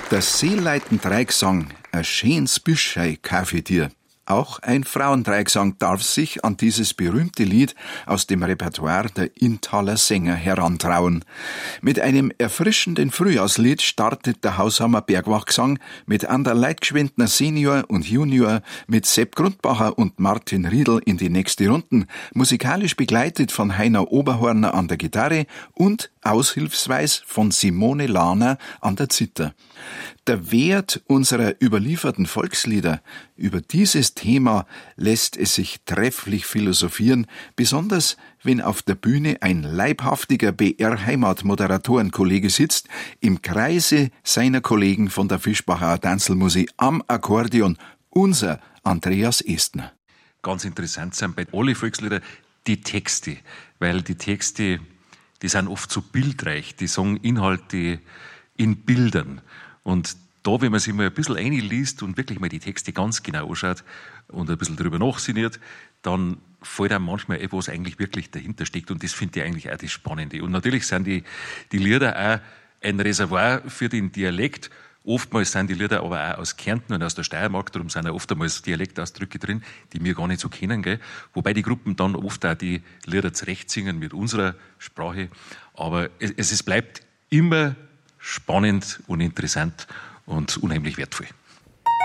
Der Seeleiten-Dreigesang, ein schönes Büschei kauf ich dir. Auch ein Frauendreigesang darf sich an dieses berühmte Lied aus dem Repertoire der Inntaler Sänger herantrauen. Mit einem erfrischenden Frühjahrslied startet der Haushammer Bergwachgesang mit Ander Leitgeschwindner Senior und Junior, mit Sepp Grundbacher und Martin Riedl in die nächste Runden, musikalisch begleitet von Heiner Oberhorner an der Gitarre und aushilfsweise von Simone Lahner an der Zither. Der Wert unserer überlieferten Volkslieder, über dieses Thema lässt es sich trefflich philosophieren, besonders wenn auf der Bühne ein leibhaftiger BR-Heimat-Moderatorenkollege sitzt, im Kreise seiner Kollegen von der Fischbacher Tanzelmusik am Akkordeon, unser Andreas Estner. Ganz interessant sind bei allen Volksliedern die Texte, weil die Texte, die sind oft so bildreich, die sagen Inhalte in Bildern. Und da, wenn man sich mal ein bisschen einliest und wirklich mal die Texte ganz genau anschaut und ein bisschen drüber nachsinniert, dann fällt einem manchmal ein, was eigentlich wirklich dahinter steckt. Und das finde ich eigentlich auch das Spannende. Und natürlich sind die Lieder auch ein Reservoir für den Dialekt. Oftmals sind die Lieder aber auch aus Kärnten und aus der Steiermark, darum sind auch oftmals Dialektausdrücke drin, die wir gar nicht so kennen, gell? Wobei die Gruppen dann oft auch die Lieder zurecht singen mit unserer Sprache. Aber es bleibt immer spannend und interessant und unheimlich wertvoll.